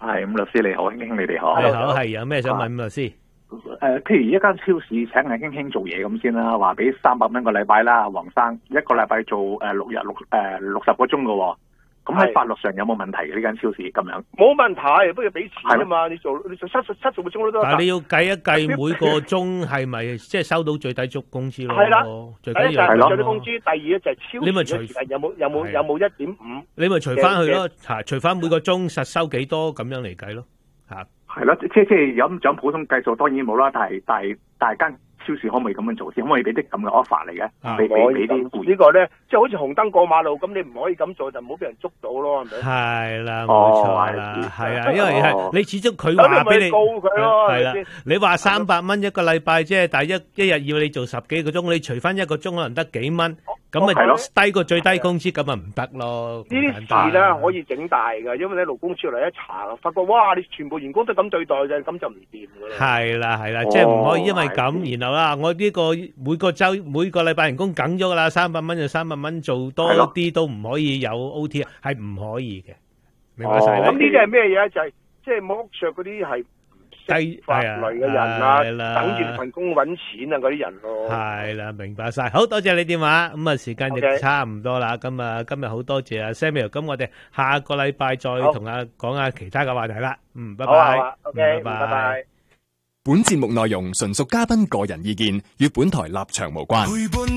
係，伍律師你好，興興你哋好。 你好，係有咩想問伍律師？ 譬如一間超市請阿興興做嘢咁先啦，話俾300蚊個禮拜啦，黃生一個禮拜做6日60個鐘嘅喎。咁喺法律上有冇問題嘅呢間超市咁樣？ 冇問題，不過俾錢啊嘛！你做70個鐘都得。 但係你要計一計每個鐘係咪即係收到最低工資咯？ 係啦， 最緊要係最低工資。第二咧就係超時嘅時間有冇1.5？ 你咪除翻佢咯，除翻每個鐘實收幾多咁樣嚟計咯，嚇。 係咯，即係有普通計數當然冇啦，但係間超市可唔可以咁樣做先？可唔可以俾啲咁嘅 offer 嚟嘅？俾啲僱員呢個咧，即係好似紅燈過馬路咁，你唔可以咁做，就唔好俾人捉到咯，係咪？ 係啦，冇錯啦，係啊，因為係你始終佢話俾你告佢咯， 係啦，你話300蚊一個禮拜啫，但係一日要你做10幾個鐘，你除翻一個鐘可能得幾蚊。咁咪低過最低工資，咁咪唔得咯。 呢啲事咧可以整大㗎，因為咧勞工處嚟一查，發覺哇，你全部員工都咁對待嘅，咁就唔掂㗎啦。 係啦，即係唔可以因為咁，然後啦，我呢個每個禮拜人工梗咗㗎啦，300蚊就300蚊，做多啲都唔可以有 OT， 係唔可以嘅。明白晒。 咁呢啲係咩嘢？就係即係剝削嗰啲係低法律嘅人啊，等住份工揾錢啊嗰啲人咯。 係啦，明白晒。好多謝你電話。咁啊，時間亦差唔多啦。咁啊，今日好多謝阿 Samuel。咁我哋下個禮拜再同講下其他嘅話題啦。拜拜。 OK，拜拜。 本節目內容純屬嘉賓個人意見，與本台立場無關。